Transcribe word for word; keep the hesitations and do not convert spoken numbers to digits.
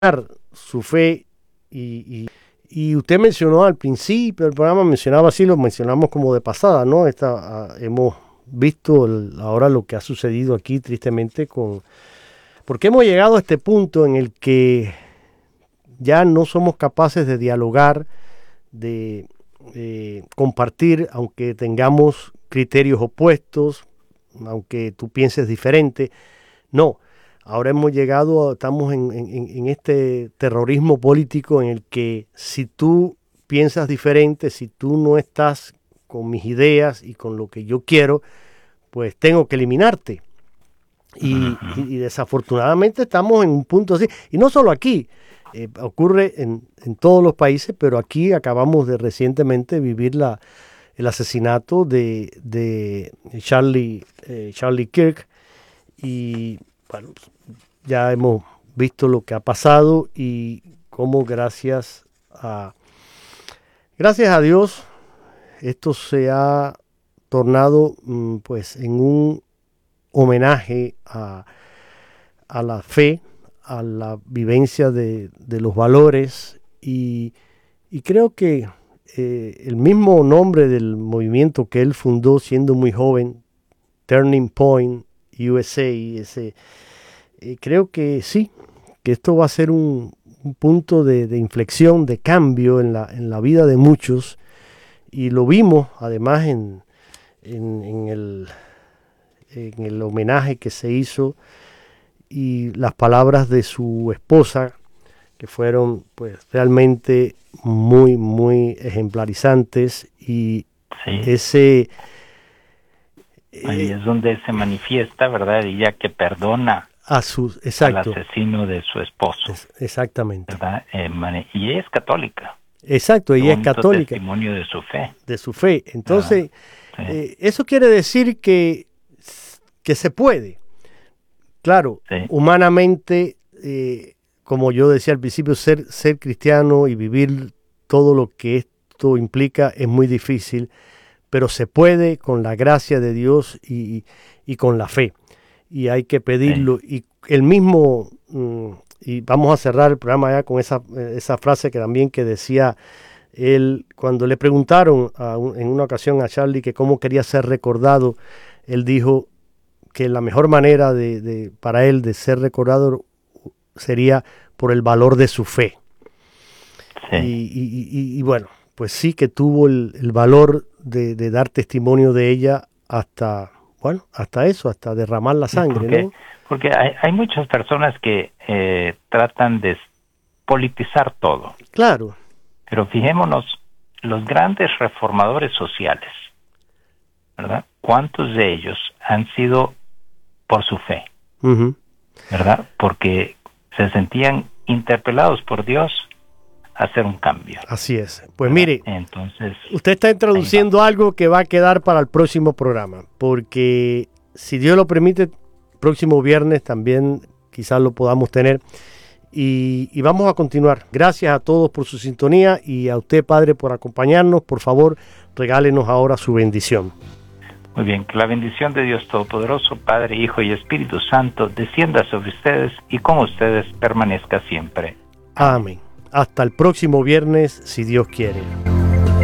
su fe y, y, y usted mencionó al principio del programa, mencionaba así, lo mencionamos como de pasada, ¿no? Esta, uh, hemos visto el, ahora lo que ha sucedido aquí tristemente con... Porque hemos llegado a este punto en el que ya no somos capaces de dialogar, de eh, compartir, aunque tengamos criterios opuestos, aunque tú pienses diferente. No, ahora hemos llegado, a, estamos en, en, en este terrorismo político en el que si tú piensas diferente, si tú no estás con mis ideas y con lo que yo quiero, pues tengo que eliminarte. Y, uh-huh. y, y desafortunadamente estamos en un punto así, y no solo aquí, eh, ocurre en, en todos los países, pero aquí acabamos de recientemente vivir la, el asesinato de, de Charlie, eh, Charlie Kirk, y bueno, ya hemos visto lo que ha pasado y cómo gracias a, gracias a Dios esto se ha tornado pues en un homenaje a, a la fe, a la vivencia de, de los valores y, y creo que eh, el mismo nombre del movimiento que él fundó siendo muy joven, Turning Point U S A, ese, eh, creo que sí, que esto va a ser un, un punto de, de inflexión, de cambio en la, en la vida de muchos y lo vimos además en, en, en el... en el homenaje que se hizo y las palabras de su esposa que fueron pues realmente muy muy ejemplarizantes y sí. ese ahí eh, es donde se manifiesta, ¿verdad? Ella que perdona a su, exacto, al asesino de su esposo. Es, exactamente. ¿Verdad? Eh, y ella es católica. Exacto, ella es católica. Testimonio de su fe. De su fe. Entonces, ah, sí. eh, eso quiere decir que que se puede. Claro, sí. humanamente, eh, como yo decía al principio, ser, ser cristiano y vivir todo lo que esto implica es muy difícil, pero se puede con la gracia de Dios y, y con la fe. Y hay que pedirlo. Sí. Y el mismo, mm, y vamos a cerrar el programa ya con esa, esa frase que también que decía él, cuando le preguntaron a un, en una ocasión a Charlie que cómo quería ser recordado, él dijo que la mejor manera de, de, para él de ser recordado sería por el valor de su fe. Sí. Y, y, y, y bueno, pues sí que tuvo el, el valor de, de dar testimonio de ella hasta, bueno, hasta eso, hasta derramar la sangre, porque, ¿no? Porque hay, hay muchas personas que eh, tratan de politizar todo. Claro. Pero fijémonos, los grandes reformadores sociales, ¿verdad? ¿Cuántos de ellos han sido por su fe? Uh-huh. ¿Verdad? Porque se sentían interpelados por Dios a hacer un cambio. Así es. Pues mire, entonces usted está introduciendo algo que va a quedar para el próximo programa, porque si Dios lo permite, próximo viernes también quizás lo podamos tener. Y, y vamos a continuar. Gracias a todos por su sintonía y a usted, Padre, por acompañarnos. Por favor, regálenos ahora su bendición. Muy bien, que la bendición de Dios Todopoderoso, Padre, Hijo y Espíritu Santo, descienda sobre ustedes y con ustedes permanezca siempre. Amén. Hasta el próximo viernes, si Dios quiere.